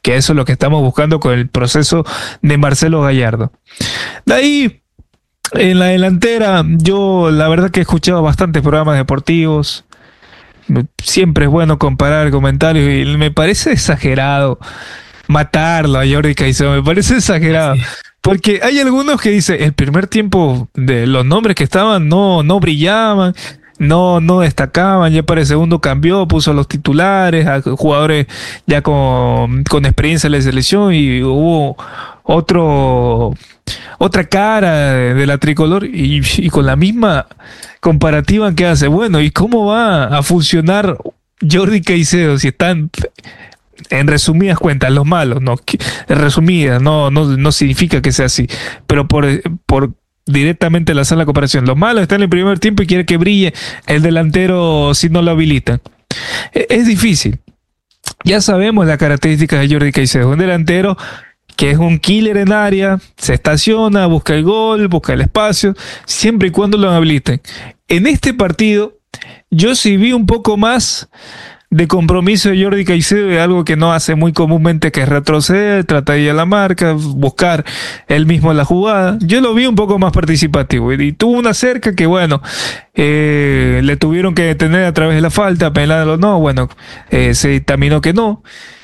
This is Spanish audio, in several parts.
que eso es lo que estamos buscando con el proceso de Marcelo Gallardo. De ahí, en la delantera, yo la verdad que he escuchado bastantes programas deportivos. Siempre es bueno comparar comentarios y me parece exagerado matarlo a Jordi Caicedo, me parece exagerado. Sí. Porque hay algunos que dicen, el primer tiempo de los nombres que estaban no brillaban, no destacaban, ya para el segundo cambió, puso a los titulares, a jugadores ya con experiencia en la selección y hubo otra cara de la tricolor y con la misma comparativa que hace. Bueno, ¿y cómo va a funcionar Jordi Caicedo si están en resumidas cuentas, los malos? No, en resumidas, no significa que sea así, pero por directamente lanzar la comparación. Los malos están en el primer tiempo y quiere que brille el delantero si no lo habilitan. Es difícil. Ya sabemos las características de Jordi Caicedo, un delantero que es un killer en área, se estaciona, busca el gol, busca el espacio, siempre y cuando lo habiliten. En este partido, yo sí vi un poco más de compromiso de Jordi Caicedo, de algo que no hace muy comúnmente, que es retroceder, tratar de ir a la marca, buscar él mismo la jugada. Yo lo vi un poco más participativo y tuvo una cerca que bueno, le tuvieron que detener a través de la falta, penal o no, bueno, se dictaminó que no.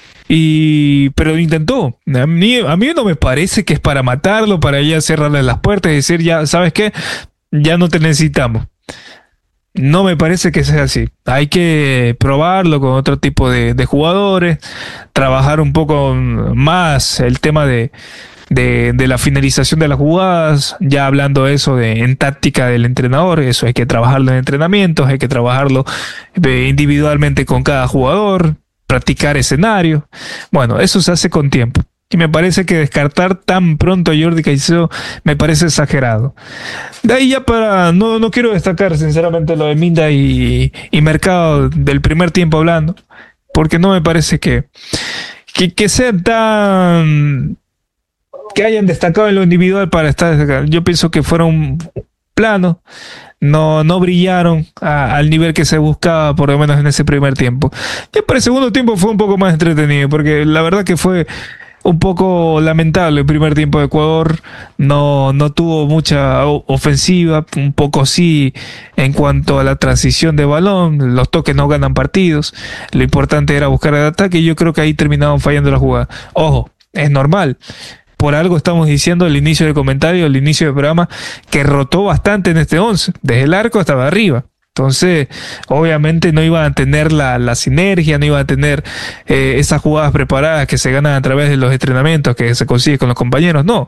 Pero intentó. A mí no me parece que es para matarlo, para ya cerrarle las puertas y decir, ya, ¿sabes qué? Ya no te necesitamos. No me parece que sea así. Hay que probarlo con otro tipo de jugadores, trabajar un poco más el tema de la finalización de las jugadas, ya hablando eso en táctica del entrenador. Eso hay que trabajarlo en entrenamientos, hay que trabajarlo individualmente con cada jugador, practicar escenarios. Bueno, eso se hace con tiempo. Y me parece que descartar tan pronto a Jordi Caicedo me parece exagerado. De ahí ya no quiero destacar sinceramente lo de Minda y Mercado del primer tiempo hablando, porque no me parece que sean tan... que hayan destacado en lo individual para estar destacado. Yo pienso que fueron planos, no brillaron al nivel que se buscaba, por lo menos en ese primer tiempo. Ya para el segundo tiempo fue un poco más entretenido, porque la verdad que fue un poco lamentable el primer tiempo de Ecuador. No tuvo mucha ofensiva, un poco sí en cuanto a la transición de balón, los toques no ganan partidos, lo importante era buscar el ataque y yo creo que ahí terminaron fallando la jugada. Ojo, es normal. Por algo estamos diciendo al inicio del comentario, al inicio del programa, que rotó bastante en este 11, desde el arco hasta arriba. Entonces, obviamente no iban a tener la sinergia, no iban a tener esas jugadas preparadas que se ganan a través de los entrenamientos, que se consigue con los compañeros, no.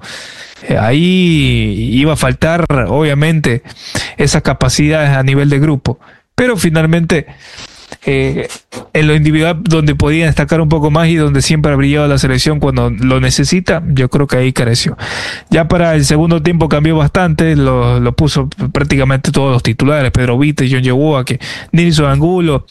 Ahí iba a faltar, obviamente, esas capacidades a nivel de grupo. Pero finalmente, en lo individual, donde podía destacar un poco más y donde siempre ha brillado la selección cuando lo necesita, yo creo que ahí careció. Ya para el segundo tiempo cambió bastante, lo puso prácticamente todos los titulares: Pedro Vite, John Yeguoa, que Nilson Angulo,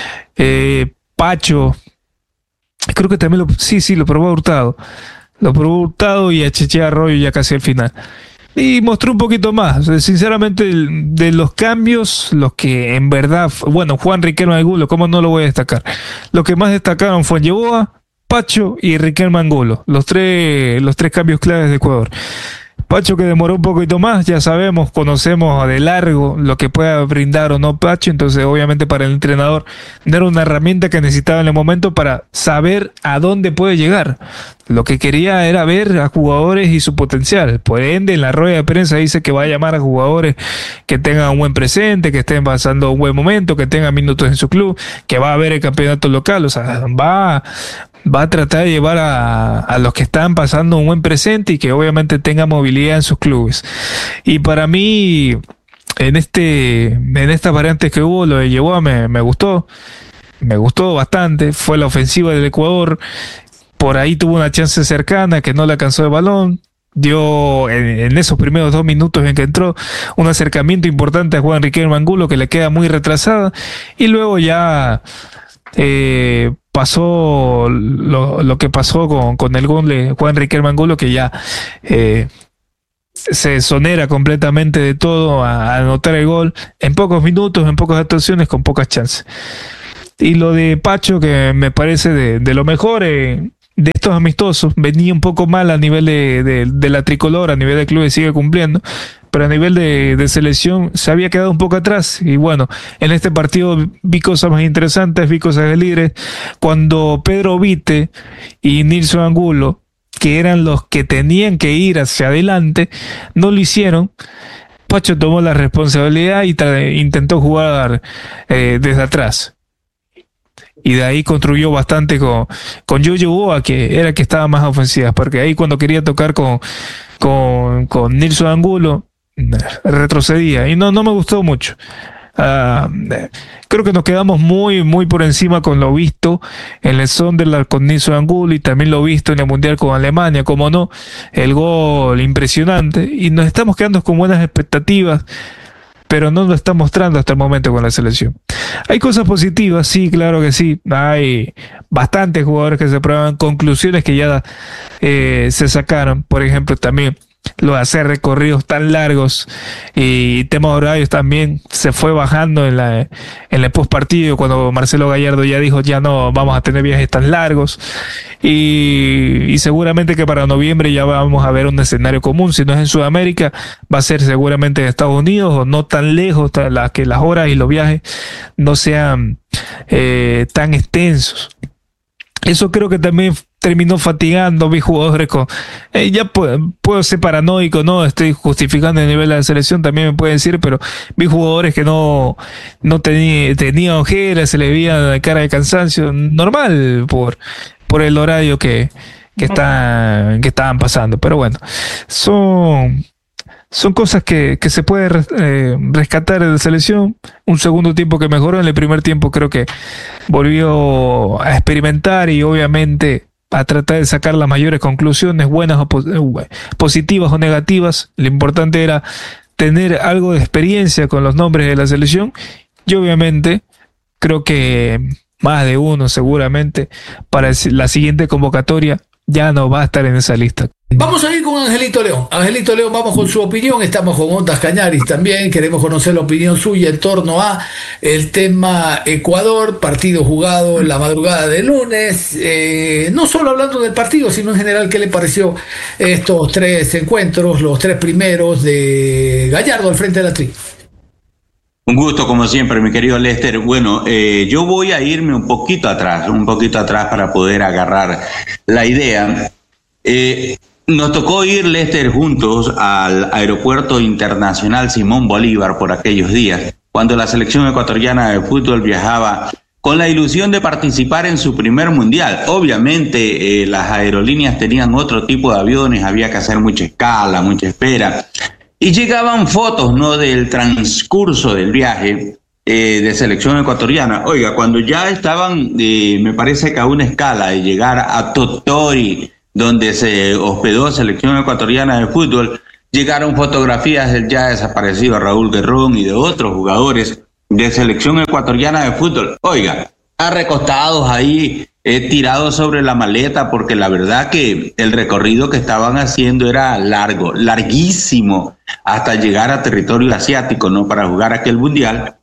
Pacho, creo que también lo probó Hurtado. Lo probó Hurtado y a Cheche Arroyo ya casi al final. Y mostró un poquito más. Sinceramente, de los cambios, los que en verdad, bueno, Juan Riquelme Angulo, ¿cómo no lo voy a destacar? Lo que más destacaron fue Yeboa, Pacho y Riquelme Angulo, los tres cambios claves de Ecuador. Pacho, que demoró un poquito más, ya sabemos, conocemos de largo lo que pueda brindar o no Pacho, entonces obviamente para el entrenador era una herramienta que necesitaba en el momento para saber a dónde puede llegar. Lo que quería era ver a jugadores y su potencial. Por ende, en la rueda de prensa dice que va a llamar a jugadores que tengan un buen presente, que estén pasando un buen momento, que tengan minutos en su club, que va a ver el campeonato local, o sea, va a tratar de llevar a los que están pasando un buen presente y que obviamente tengan movilidad en sus clubes. Y para mí, en estas variantes que hubo, lo de Yeboa me gustó bastante. Fue la ofensiva del Ecuador, por ahí tuvo una chance cercana que no le alcanzó el balón. Dio en esos primeros 2 minutos en que entró un acercamiento importante a Juan Riquelme Angulo, que le queda muy retrasada, y luego ya pasó lo que pasó con el gol de Juan Riquelme Angulo, que ya se exonera completamente de todo a anotar el gol en pocos minutos, en pocas actuaciones, con pocas chances. Y lo de Pacho, que me parece de lo mejor, de estos amistosos venía un poco mal a nivel de la tricolor, a nivel de clubes sigue cumpliendo, pero a nivel de selección se había quedado un poco atrás. Y bueno, en este partido vi cosas más interesantes, vi cosas de líderes. Cuando Pedro Vite y Nilson Angulo, que eran los que tenían que ir hacia adelante, no lo hicieron, Pacho tomó la responsabilidad y intentó jugar desde atrás. Y de ahí construyó bastante con Yoyo Boa, que era el que estaba más ofensiva, porque ahí cuando quería tocar con Nilson Angulo, retrocedía. Y no me gustó mucho. Creo que nos quedamos muy por encima con lo visto en el Sunderland con Nilson Angulo y también lo visto en el Mundial con Alemania, como no, el gol impresionante, y nos estamos quedando con buenas expectativas, pero no lo está mostrando hasta el momento con la selección. Hay cosas positivas, sí, claro que sí. Hay bastantes jugadores que se prueban, conclusiones que ya se sacaron. Por ejemplo, también lo de hacer recorridos tan largos y temas horarios también se fue bajando en el postpartido, cuando Marcelo Gallardo ya dijo ya no vamos a tener viajes tan largos, y seguramente que para noviembre ya vamos a ver un escenario común. Si no es en Sudamérica, va a ser seguramente en Estados Unidos, o no tan lejos, que las horas y los viajes no sean tan extensos. Eso creo que también terminó fatigando a mis jugadores con... ya puedo ser paranoico, no estoy justificando el nivel de la selección, también me pueden decir, pero vi jugadores que no tenían ojeras, se le veía la cara de cansancio, normal por el horario que estaban pasando. Pero bueno, son cosas que se puede rescatar de la selección. Un segundo tiempo que mejoró. En el primer tiempo creo que volvió a experimentar y obviamente a tratar de sacar las mayores conclusiones, buenas o positivas o negativas. Lo importante era tener algo de experiencia con los nombres de la selección, y obviamente creo que más de uno seguramente para la siguiente convocatoria ya no va a estar en esa lista. Vamos a ir con Angelito León. Angelito León, vamos con su opinión. Estamos con Ondas Cañaris también. Queremos conocer la opinión suya en torno a el tema Ecuador, partido jugado en la madrugada de lunes. No solo hablando del partido, sino en general, ¿qué le pareció estos tres encuentros, los tres primeros de Gallardo al frente de la Tri? Un gusto, como siempre, mi querido Lester. Bueno, yo voy a irme un poquito atrás para poder agarrar la idea. Nos tocó ir, Lester, juntos al Aeropuerto Internacional Simón Bolívar por aquellos días, cuando la selección ecuatoriana de fútbol viajaba con la ilusión de participar en su primer mundial. Obviamente, las aerolíneas tenían otro tipo de aviones, había que hacer mucha escala, mucha espera. Y llegaban fotos, ¿no?, del transcurso del viaje de selección ecuatoriana. Oiga, cuando ya estaban, me parece que a una escala de llegar a Totori, donde se hospedó selección ecuatoriana de fútbol, llegaron fotografías del ya desaparecido Raúl Guerrón y de otros jugadores de selección ecuatoriana de fútbol. Oiga, recostados ahí, tirados sobre la maleta, porque la verdad que el recorrido que estaban haciendo era largo, larguísimo, hasta llegar a territorio asiático, ¿no?, para jugar aquel mundial.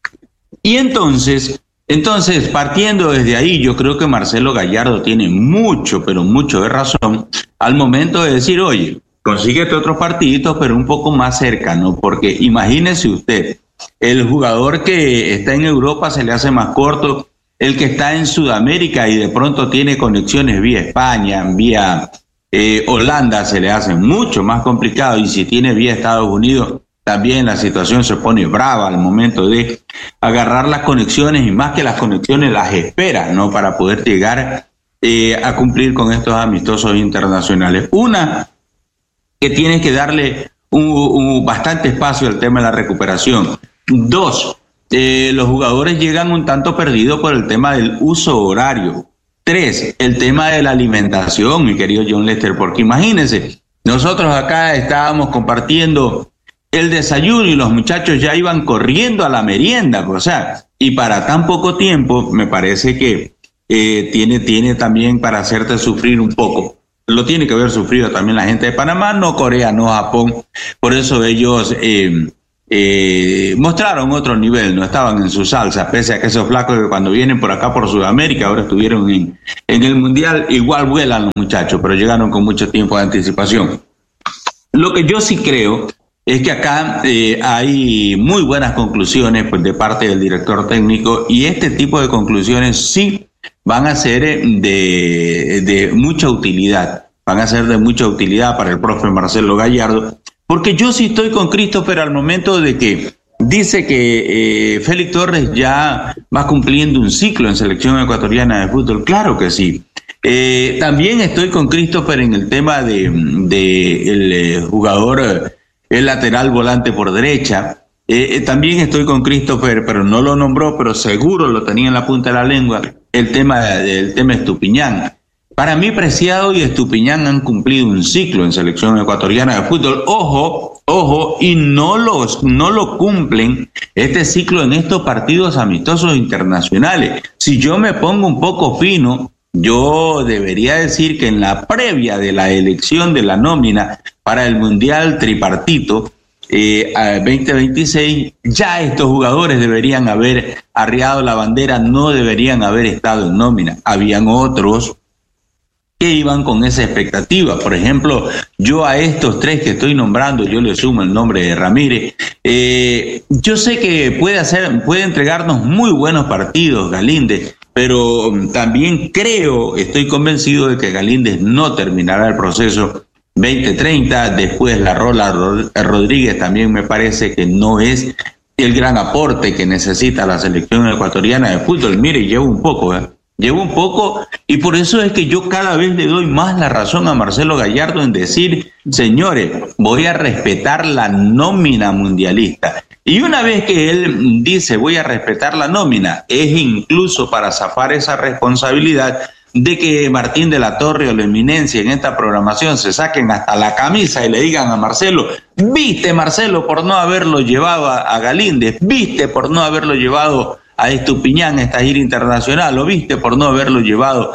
Y entonces, partiendo desde ahí, yo creo que Marcelo Gallardo tiene mucho, pero mucho de razón al momento de decir, oye, consíguete otros partiditos, pero un poco más cerca, ¿no? Porque imagínese usted, el jugador que está en Europa se le hace más corto, el que está en Sudamérica y de pronto tiene conexiones vía España, vía Holanda, se le hace mucho más complicado, y si tiene vía Estados Unidos, también la situación se pone brava al momento de agarrar las conexiones, y más que las conexiones, las esperas, ¿no?, para poder llegar a cumplir con estos amistosos internacionales. Una, que tiene que darle bastante espacio al tema de la recuperación. Dos, los jugadores llegan un tanto perdidos por el tema del uso horario. Tres, el tema de la alimentación, mi querido John Lester, porque imagínense, nosotros acá estábamos compartiendo el desayuno y los muchachos ya iban corriendo a la merienda, o sea, y para tan poco tiempo me parece que tiene también para hacerte sufrir un poco. Lo tiene que haber sufrido también la gente de Panamá, no Corea, no Japón. Por eso ellos mostraron otro nivel, no estaban en su salsa, pese a que esos flacos que cuando vienen por acá por Sudamérica, ahora estuvieron en el Mundial, igual vuelan los muchachos, pero llegaron con mucho tiempo de anticipación. Lo que yo sí creo es que acá hay muy buenas conclusiones pues, de parte del director técnico, y este tipo de conclusiones sí van a ser de mucha utilidad, para el profe Marcelo Gallardo, porque yo sí estoy con Christopher al momento de que dice que Félix Torres ya va cumpliendo un ciclo en selección ecuatoriana de fútbol. Claro que sí. También estoy con Christopher en el tema de el jugador, el lateral volante por derecha. También estoy con Christopher, pero no lo nombró, pero seguro lo tenía en la punta de la lengua, el tema Estupiñán. Para mí, Preciado y Estupiñán han cumplido un ciclo en selección ecuatoriana de fútbol. Ojo, y no lo cumplen este ciclo en estos partidos amistosos internacionales. Si yo me pongo un poco fino, yo debería decir que en la previa de la elección de la nómina para el Mundial Tripartito 2026, ya estos jugadores deberían haber arriado la bandera, no deberían haber estado en nómina. Habían otros que iban con esa expectativa. Por ejemplo, yo a estos tres que estoy nombrando, yo le sumo el nombre de Ramírez. Yo sé que puede entregarnos muy buenos partidos Galíndez, pero también estoy convencido de que Galíndez no terminará el proceso 2030. Después la Rola Rodríguez también me parece que no es el gran aporte que necesita la selección ecuatoriana de fútbol. Mire, llevo un poco, y por eso es que yo cada vez le doy más la razón a Marcelo Gallardo en decir, señores, voy a respetar la nómina mundialista. Y una vez que él dice voy a respetar la nómina, es incluso para zafar esa responsabilidad de que Martín de la Torre o la Eminencia en esta programación se saquen hasta la camisa y le digan a Marcelo, viste Marcelo por no haberlo llevado a Galíndez, viste por no haberlo llevado a Estupiñán esta gira internacional, lo viste por no haberlo llevado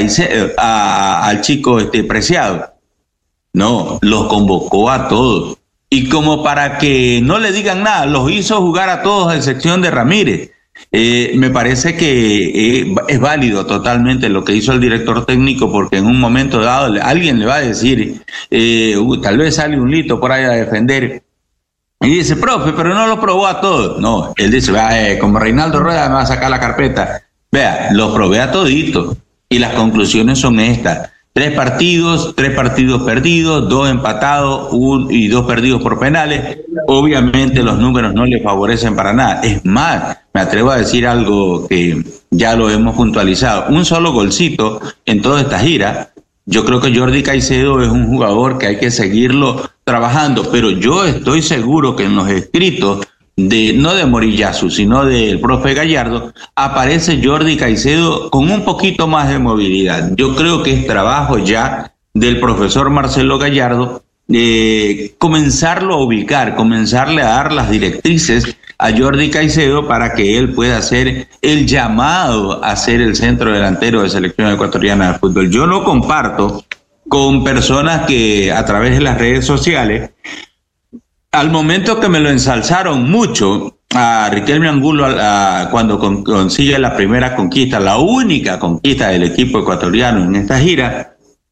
al chico Preciado. No, los convocó a todos. Y como para que no le digan nada, los hizo jugar a todos a excepción de Ramírez. Me parece que es válido totalmente lo que hizo el director técnico, porque en un momento dado alguien le va a decir, tal vez sale un lito por ahí a defender, y dice, profe, pero no lo probó a todos. No, él dice, como Reinaldo Rueda me va a sacar la carpeta. Vea, lo probé a todito. Y las conclusiones son estas. 3 partidos perdidos, 2 empatados y 2 perdidos por penales. Obviamente los números no le favorecen para nada. Es más, me atrevo a decir algo que ya lo hemos puntualizado. Un solo golcito en toda esta gira. Yo creo que Jordi Caicedo es un jugador que hay que seguirlo trabajando, pero yo estoy seguro que en los escritos, no de Moriyasu, sino del profe Gallardo, aparece Jordi Caicedo con un poquito más de movilidad. Yo creo que es trabajo ya del profesor Marcelo Gallardo comenzarlo a ubicar, comenzarle a dar las directrices a Jordi Caicedo para que él pueda hacer el llamado a ser el centro delantero de selección ecuatoriana de fútbol. Yo no comparto con personas que a través de las redes sociales, al momento que me lo ensalzaron mucho a Riquelme Angulo cuando consigue la primera conquista, la única conquista del equipo ecuatoriano en esta gira,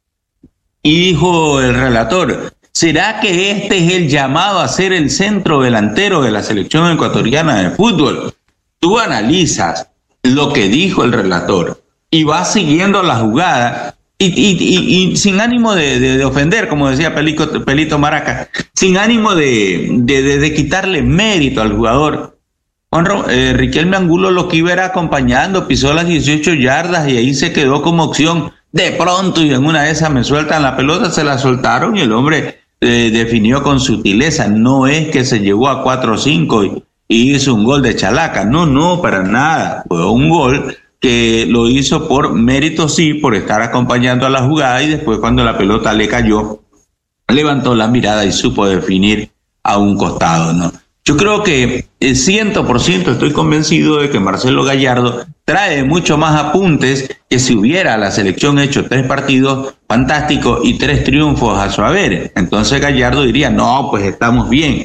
y dijo el relator, ¿será que este es el llamado a ser el centro delantero de la selección ecuatoriana de fútbol? Tú analizas lo que dijo el relator y vas siguiendo la jugada y sin ánimo de ofender, como decía Pelito Maraca, sin ánimo de quitarle mérito al jugador. Riquelme Angulo lo que iba era acompañando, pisó las 18 yardas y ahí se quedó como opción. De pronto, y en una de esas me sueltan la pelota, se la soltaron y el hombre definió con sutileza. No es que se llevó a 4 o 5 y hizo un gol de chalaca. No, para nada. Fue un gol que lo hizo por mérito, sí, por estar acompañando a la jugada, y después cuando la pelota le cayó, levantó la mirada y supo definir a un costado, ¿no? Yo creo que 100% estoy convencido de que Marcelo Gallardo trae mucho más apuntes que si hubiera la selección hecho 3 partidos fantásticos y 3 triunfos a su haber. Entonces Gallardo diría, no, pues estamos bien.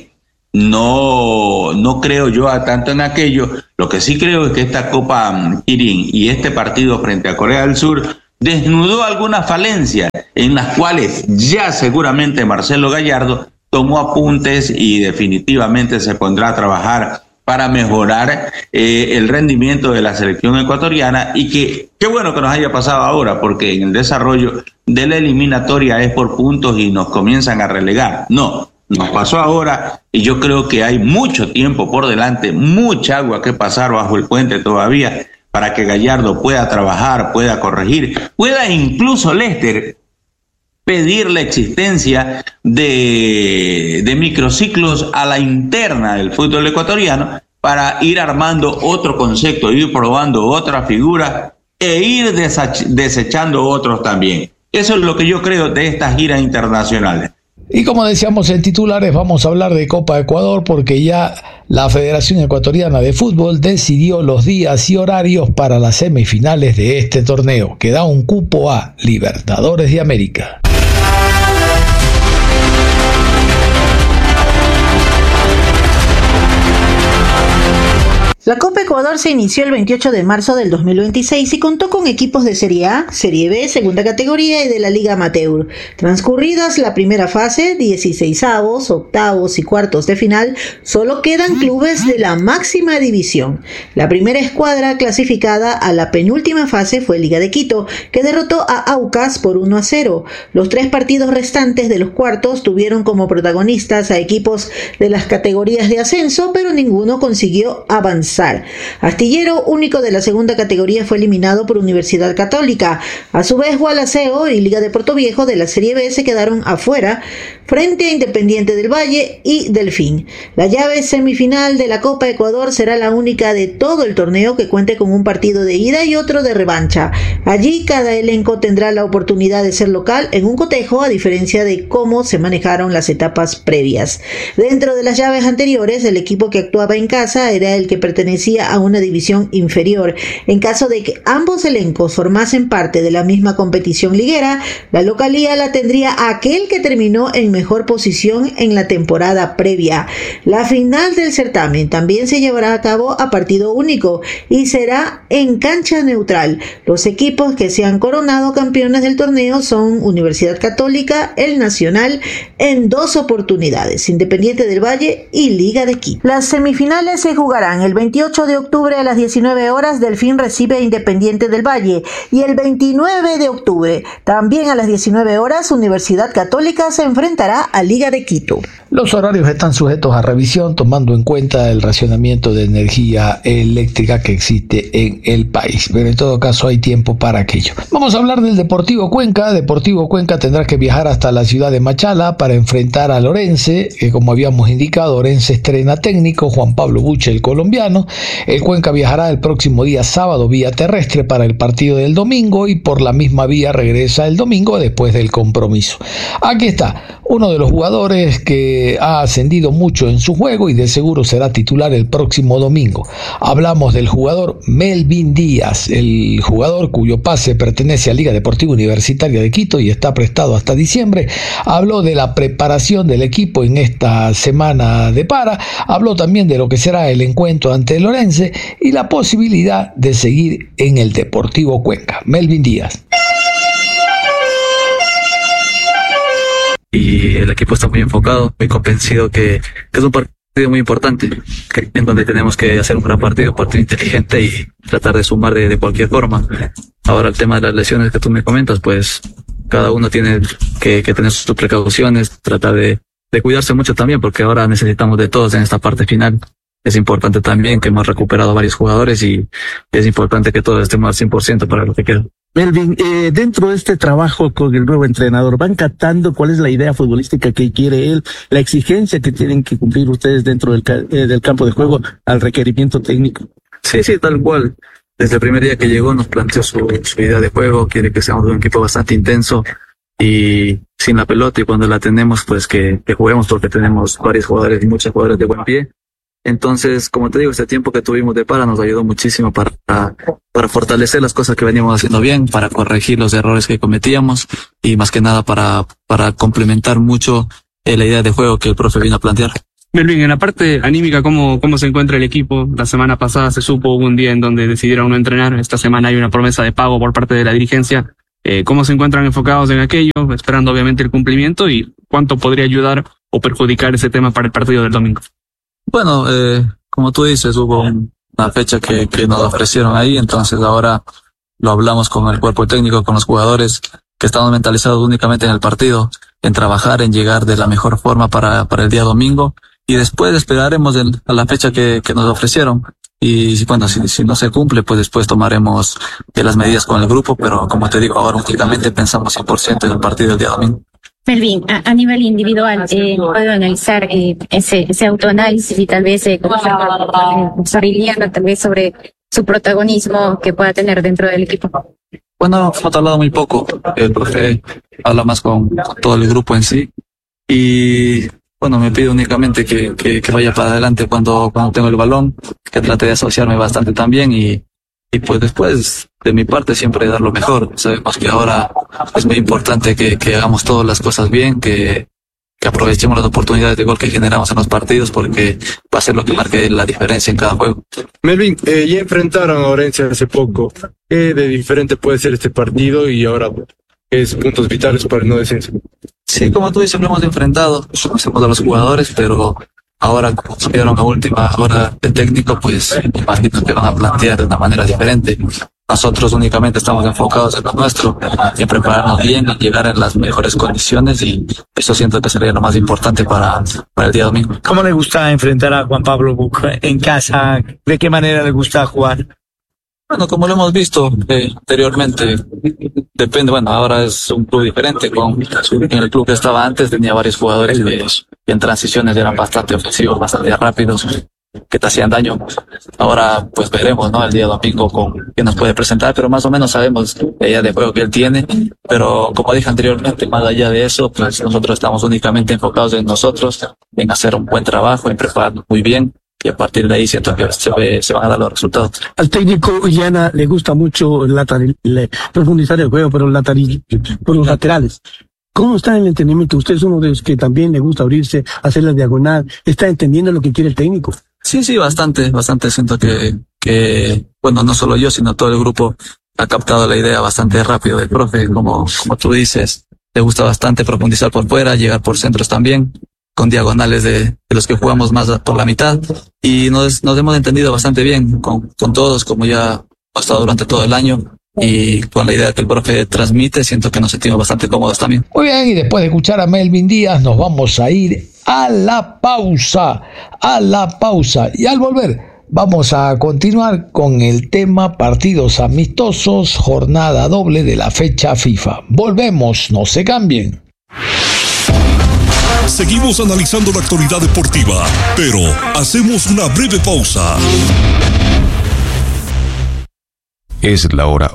no creo yo tanto en aquello. Lo que sí creo es que esta Copa Kirin y este partido frente a Corea del Sur desnudó algunas falencias en las cuales ya seguramente Marcelo Gallardo tomó apuntes y definitivamente se pondrá a trabajar para mejorar el rendimiento de la selección ecuatoriana, y que qué bueno que nos haya pasado ahora, porque en el desarrollo de la eliminatoria es por puntos y nos comienzan a relegar. No, nos pasó ahora y yo creo que hay mucho tiempo por delante, mucha agua que pasar bajo el puente todavía para que Gallardo pueda trabajar, pueda corregir, pueda incluso Lester pedir la existencia de microciclos a la interna del fútbol ecuatoriano para ir armando otro concepto, ir probando otra figura e ir desechando otros también. Eso es lo que yo creo de estas giras internacionales. Y como decíamos en titulares, vamos a hablar de Copa Ecuador, porque ya la Federación Ecuatoriana de Fútbol decidió los días y horarios para las semifinales de este torneo, que da un cupo a Libertadores de América. La Copa Ecuador se inició el 28 de marzo del 2026 y contó con equipos de Serie A, Serie B, segunda categoría y de la Liga Amateur. Transcurridas la primera fase, 16avos, octavos y cuartos de final, solo quedan clubes de la máxima división. La primera escuadra clasificada a la penúltima fase fue Liga de Quito, que derrotó a Aucas por 1-0. Los 3 partidos restantes de los cuartos tuvieron como protagonistas a equipos de las categorías de ascenso, pero ninguno consiguió avanzar. Astillero, único de la segunda categoría, fue eliminado por Universidad Católica. A su vez, Gualaceo y Liga de Puerto Viejo de la Serie B se quedaron afuera frente a Independiente del Valle y Delfín. La llave semifinal de la Copa Ecuador será la única de todo el torneo que cuente con un partido de ida y otro de revancha. Allí cada elenco tendrá la oportunidad de ser local en un cotejo, a diferencia de cómo se manejaron las etapas previas. Dentro de las llaves anteriores, el equipo que actuaba en casa era el que pertenecía a una división inferior. En caso de que ambos elencos formasen parte de la misma competición liguera, la localía la tendría aquel que terminó en mejor posición en la temporada previa. La final del certamen también se llevará a cabo a partido único y será en cancha neutral. Los equipos que se han coronado campeones del torneo son Universidad Católica, El Nacional en 2 oportunidades, Independiente del Valle y Liga de Quito. Las semifinales se jugarán el 28 de octubre a las 19 horas, Delfín recibe a Independiente del Valle, y el 29 de octubre, también a las 19 horas, Universidad Católica se enfrentará a Liga de Quito. Los horarios están sujetos a revisión, tomando en cuenta el racionamiento de energía eléctrica que existe en el país, pero en todo caso hay tiempo para aquello. Vamos a hablar del Deportivo Cuenca. Deportivo Cuenca tendrá que viajar hasta la ciudad de Machala para enfrentar a Orense, que como habíamos indicado, Orense estrena técnico, Juan Pablo Buche, el colombiano. El Cuenca viajará el próximo día sábado vía terrestre para el partido del domingo y por la misma vía regresa el domingo después del compromiso. Aquí está uno de los jugadores que ha ascendido mucho en su juego y de seguro será titular el próximo domingo. Hablamos del jugador Melvin Díaz, el jugador cuyo pase pertenece a Liga Deportiva Universitaria de Quito y está prestado hasta diciembre. Habló de la preparación del equipo en esta semana de para, habló también de lo que será el encuentro ante el Orense y la posibilidad de seguir en el Deportivo Cuenca. Melvin Díaz. Y el equipo está muy enfocado, muy convencido que es un partido muy importante, en donde tenemos que hacer un gran partido, inteligente y tratar de sumar de cualquier forma. Ahora el tema de las lesiones que tú me comentas, pues cada uno tiene que tener sus precauciones, tratar de cuidarse mucho también, porque ahora necesitamos de todos en esta parte final. Es importante también que hemos recuperado varios jugadores y es importante que todos estemos al 100% para lo que queda. Melvin, dentro de este trabajo con el nuevo entrenador, ¿van captando cuál es la idea futbolística que quiere él, la exigencia que tienen que cumplir ustedes dentro del campo de juego al requerimiento técnico? Sí, tal cual. Desde el primer día que llegó nos planteó su idea de juego, quiere que seamos un equipo bastante intenso y sin la pelota, y cuando la tenemos pues que juguemos, porque tenemos varios jugadores y muchos jugadores de buen pie. Entonces, como te digo, este tiempo que tuvimos de para nos ayudó muchísimo para fortalecer las cosas que veníamos haciendo bien, para corregir los errores que cometíamos y más que nada para complementar mucho la idea de juego que el profe vino a plantear. Melvin, en la parte anímica, ¿cómo se encuentra el equipo? La semana pasada se supo, hubo un día en donde decidieron no entrenar. Esta semana hay una promesa de pago por parte de la dirigencia. ¿Cómo se encuentran enfocados en aquello, esperando obviamente el cumplimiento, y cuánto podría ayudar o perjudicar ese tema para el partido del domingo? Bueno, como tú dices, hubo una fecha que nos ofrecieron ahí, entonces ahora lo hablamos con el cuerpo técnico, con los jugadores, que estamos mentalizados únicamente en el partido, en trabajar, en llegar de la mejor forma para el día domingo, y después esperaremos a la fecha que nos ofrecieron. Y bueno, si no se cumple, pues después tomaremos las medidas con el grupo, pero como te digo, ahora únicamente pensamos 100% en el partido del día domingo. Melvin, a nivel individual, puedo analizar ese autoanálisis y tal vez tal vez sobre su protagonismo que pueda tener dentro del equipo. Bueno, hemos hablado muy poco. El profe habla más con todo el grupo en sí. Y bueno, me pide únicamente que vaya para adelante cuando tengo el balón, que trate de asociarme bastante también y pues después, de mi parte, siempre dar lo mejor. Sabemos que ahora es muy importante que hagamos todas las cosas bien, que aprovechemos las oportunidades de gol que generamos en los partidos, porque va a ser lo que marque la diferencia en cada juego. Melvin, ya enfrentaron a Orense hace poco. ¿Qué de diferente puede ser este partido y ahora es puntos vitales para el no descenso? Sí, como tú dices, lo hemos enfrentado, conocemos a los jugadores, pero ahora, como subieron a última hora de técnico, pues me imagino que van a plantear de una manera diferente. Nosotros únicamente estamos enfocados en lo nuestro, en prepararnos bien, en llegar en las mejores condiciones, y eso siento que sería lo más importante para el día domingo. ¿Cómo le gusta enfrentar a Juan Pablo Buch en casa? ¿De qué manera le gusta jugar? Bueno, como lo hemos visto anteriormente, depende. Bueno, ahora es un club diferente. En el club que estaba antes tenía varios jugadores que en transiciones eran bastante ofensivos, bastante rápidos, que te hacían daño. Ahora pues veremos, ¿no? El día domingo con quién nos puede presentar, pero más o menos sabemos la idea de juego que él tiene. Pero como dije anteriormente, más allá de eso, pues nosotros estamos únicamente enfocados en nosotros, en hacer un buen trabajo, en prepararnos muy bien. Y a partir de ahí siento que se van a dar los resultados. Al técnico Illana le gusta mucho profundizar el juego, pero por los laterales. ¿Cómo está en el entendimiento? Usted es uno de los que también le gusta abrirse, hacer la diagonal. ¿Está entendiendo lo que quiere el técnico? Sí, bastante. Siento que bueno, no solo yo, sino todo el grupo ha captado la idea bastante rápido del profe. Como tú dices, le gusta bastante profundizar por fuera, llegar por centros también, con diagonales de los que jugamos más por la mitad, y nos hemos entendido bastante bien con todos, como ya ha estado durante todo el año, y con la idea que el profe transmite, siento que nos sentimos bastante cómodos también. Muy bien, y después de escuchar a Melvin Díaz nos vamos a ir a la pausa, y al volver vamos a continuar con el tema partidos amistosos, jornada doble de la fecha FIFA. Volvemos, no se cambien. Seguimos analizando la actualidad deportiva, pero hacemos una breve pausa. Es la hora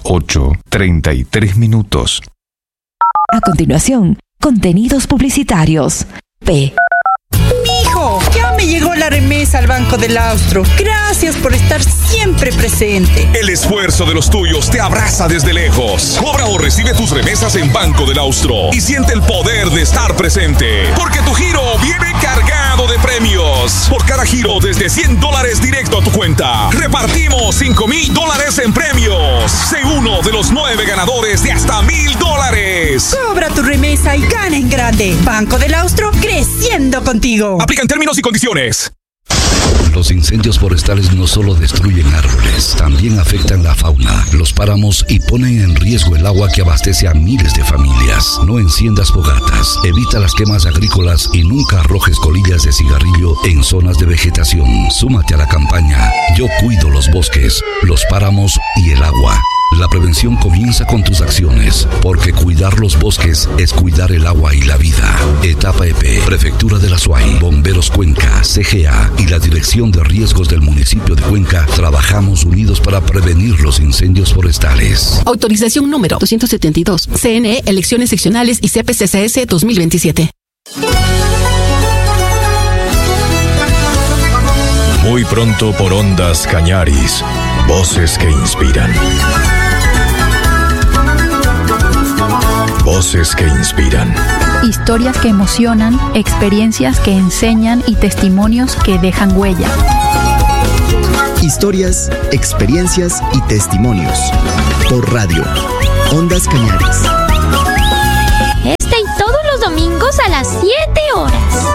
8:33. A continuación, contenidos publicitarios. Mijo, ya me llegó la remesa al Banco del Austro. Gracias por estar siempre presente. El esfuerzo de los tuyos te abraza desde lejos. Cobra o recibe tus remesas en Banco del Austro y siente el poder de estar presente, porque tu giro viene cargado de premios. Por cada giro desde $100 directo a tu cuenta, repartimos $5,000 en premios. Sé uno de los 9 ganadores de hasta $1,000. Cobra tu remesa y gana en grande. Banco del Austro, creciendo contigo. Aplican términos y condiciones. Los incendios forestales no solo destruyen árboles, también afectan la fauna, los páramos y ponen en riesgo el agua que abastece a miles de familias. No enciendas fogatas, evita las quemas agrícolas y nunca arrojes colillas de cigarrillo en zonas de vegetación. Súmate a la campaña Yo cuido los bosques, los páramos y el agua. La prevención comienza con tus acciones, porque cuidar los bosques es cuidar el agua y la vida. Etapa EP, Prefectura de la Azuay, Bomberos Cuenca, CGA y la Dirección de Riesgos del municipio de Cuenca trabajamos unidos para prevenir los incendios forestales. Autorización número 272. CNE, Elecciones Seccionales y CPCCS 2027. Muy pronto por Ondas Cañaris, voces que inspiran. Voces que inspiran. Historias que emocionan, experiencias que enseñan y testimonios que dejan huella. Historias, experiencias y testimonios. Por radio. Ondas Cañaris. Este y todos los domingos a las 7 horas.